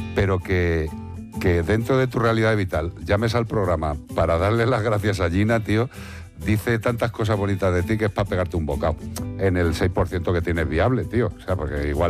pero que dentro de tu realidad vital llames al programa para darle las gracias a Gina, tío, dice tantas cosas bonitas de ti que es para pegarte un bocado en el 6% que tienes viable, tío. O sea, porque igual